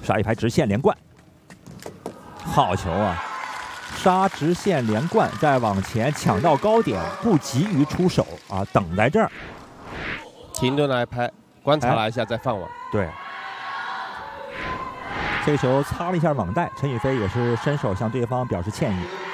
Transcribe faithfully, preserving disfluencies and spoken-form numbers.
杀一排直线连贯，好球啊！杀直线连贯，再往前抢到高点，不急于出手啊，等在这儿， 停顿来拍，观察了一下再放网。 对，这个球擦了一下网带，陈雨菲也是伸手向对方表示歉意。